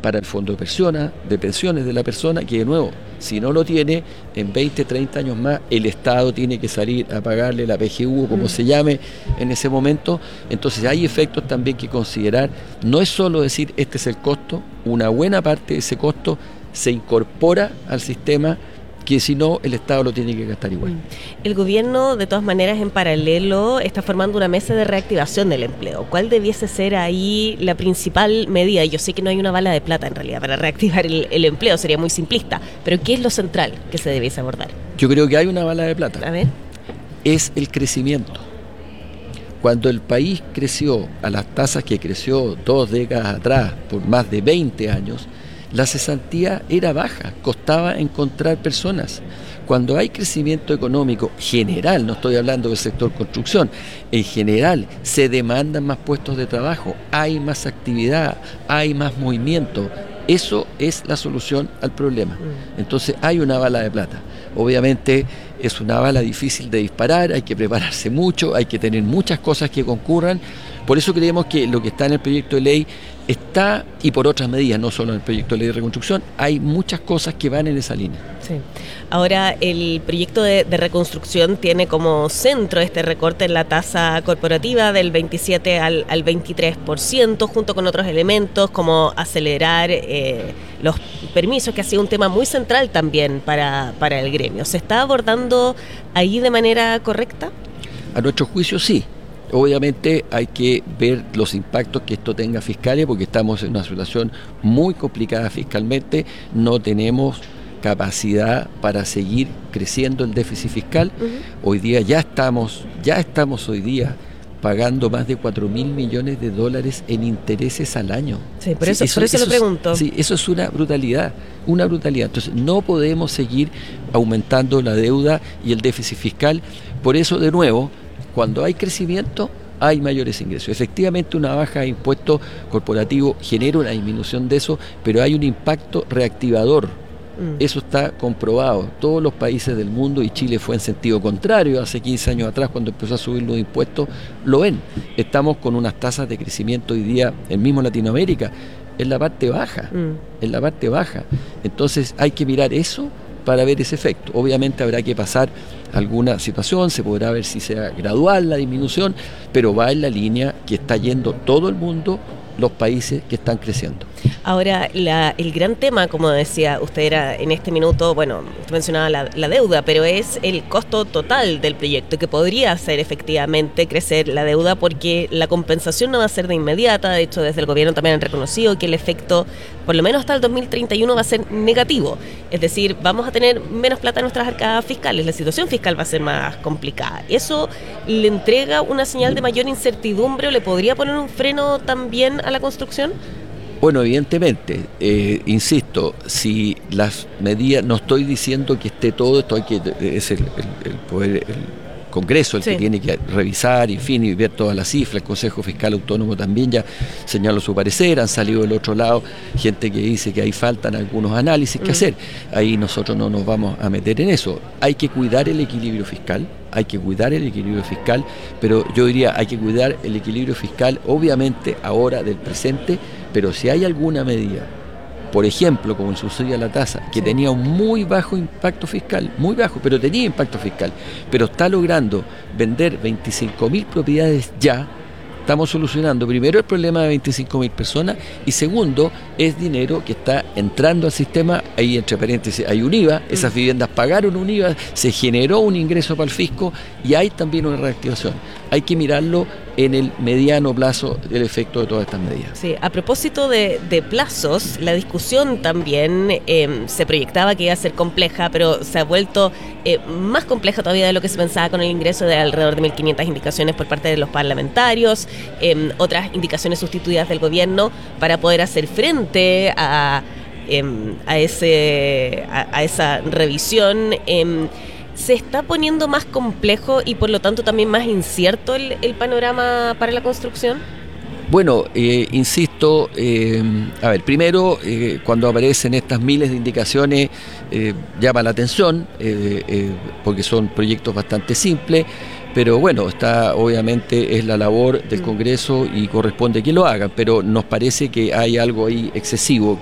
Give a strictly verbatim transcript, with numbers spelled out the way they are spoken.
para el fondo de pensiones, de pensiones de la persona, que de nuevo, si no lo tiene, en veinte, treinta años más, el Estado tiene que salir a pagarle la P G U, como mm. se llame en ese momento. Entonces hay efectos también que considerar. No es solo decir este es el costo, una buena parte de ese costo se incorpora al sistema, que si no, el Estado lo tiene que gastar igual. El gobierno, de todas maneras, en paralelo, está formando una mesa de reactivación del empleo. ¿Cuál debiese ser ahí la principal medida? Yo sé que no hay una bala de plata, en realidad, para reactivar el, el empleo, sería muy simplista, pero ¿qué es lo central que se debiese abordar? Yo creo que hay una bala de plata. A ver. Es el crecimiento. Cuando el país creció a las tasas que creció dos décadas atrás, por más de veinte años, la cesantía era baja, costaba encontrar personas. Cuando hay crecimiento económico general, no estoy hablando del sector construcción, en general se demandan más puestos de trabajo, hay más actividad, hay más movimiento. Eso es la solución al problema. Entonces hay una bala de plata. Obviamente es una bala difícil de disparar, hay que prepararse mucho, hay que tener muchas cosas que concurran. Por eso creemos que lo que está en el proyecto de ley está, y por otras medidas, no solo en el proyecto de ley de reconstrucción, hay muchas cosas que van en esa línea. Sí. Ahora, el proyecto de, de reconstrucción tiene como centro este recorte en la tasa corporativa del veintisiete al, al veintitrés por ciento, junto con otros elementos como acelerar eh, los permisos, que ha sido un tema muy central también para, para el gremio. ¿Se está abordando ahí de manera correcta? A nuestro juicio, sí. Obviamente hay que ver los impactos que esto tenga fiscales, porque estamos en una situación muy complicada fiscalmente, no tenemos capacidad para seguir creciendo el déficit fiscal. Uh-huh. Hoy día ya estamos, ya estamos hoy día pagando más de cuatro mil millones de dólares en intereses al año. Sí, por eso, sí, eso, por eso, eso lo pregunto. Es, sí, eso es una brutalidad, una brutalidad. Entonces no podemos seguir aumentando la deuda y el déficit fiscal. Por eso, de nuevo, cuando hay crecimiento, hay mayores ingresos. Efectivamente, una baja de impuesto corporativo genera una disminución de eso, pero hay un impacto reactivador. Mm. Eso está comprobado. Todos los países del mundo, y Chile fue en sentido contrario hace quince años atrás, cuando empezó a subir los impuestos, lo ven. Estamos con unas tasas de crecimiento hoy día, el mismo Latinoamérica, en la parte baja, mm. en la parte baja. Entonces hay que mirar eso para ver ese efecto. Obviamente habrá que pasar alguna situación, se podrá ver si sea gradual la disminución, pero va en la línea que está yendo todo el mundo, los países que están creciendo. Ahora, la, el gran tema, como decía usted, era en este minuto, bueno, usted mencionaba la, la deuda, pero es el costo total del proyecto, que podría hacer efectivamente crecer la deuda, porque la compensación no va a ser de inmediata. De hecho, desde el gobierno también han reconocido que el efecto, por lo menos hasta el dos mil treinta y uno, va a ser negativo. Es decir, vamos a tener menos plata en nuestras arcadas fiscales, la situación fiscal va a ser más complicada. ¿Eso le entrega una señal de mayor incertidumbre o le podría poner un freno también a la construcción? Bueno, evidentemente, eh, insisto, si las medidas, no estoy diciendo que esté todo esto, hay que es el, el, el poder, el Congreso el sí. que tiene que revisar, en fin, y ver todas las cifras. El Consejo Fiscal Autónomo también ya señaló su parecer, han salido del otro lado gente que dice que ahí faltan algunos análisis que mm. hacer. Ahí nosotros no nos vamos a meter en eso. Hay que cuidar el equilibrio fiscal, hay que cuidar el equilibrio fiscal, pero yo diría, hay que cuidar el equilibrio fiscal, obviamente, ahora del presente, pero si hay alguna medida, por ejemplo, como el subsidio a la tasa, que sí. tenía un muy bajo impacto fiscal, muy bajo, pero tenía impacto fiscal, pero está logrando vender veinticinco mil propiedades ya, estamos solucionando primero el problema de veinticinco mil personas y segundo, es dinero que está entrando al sistema, ahí entre paréntesis hay un I V A, esas mm. viviendas pagaron un I V A, se generó un ingreso para el fisco y hay también una reactivación. Hay que mirarlo en el mediano plazo el efecto de todas estas medidas. Sí, a propósito de, de plazos, la discusión también eh, se proyectaba que iba a ser compleja, pero se ha vuelto eh, más compleja todavía de lo que se pensaba con el ingreso de alrededor de mil quinientas indicaciones por parte de los parlamentarios, eh, otras indicaciones sustituidas del gobierno para poder hacer frente a, eh, a, ese, a, a esa revisión. Eh, ¿Se está poniendo más complejo y por lo tanto también más incierto el, el panorama para la construcción? Bueno, eh, insisto, eh, a ver, primero, eh, cuando aparecen estas miles de indicaciones, eh, llama la atención, eh, eh, porque son proyectos bastante simples, pero bueno, está obviamente es la labor del Congreso y corresponde que lo hagan, pero nos parece que hay algo ahí excesivo.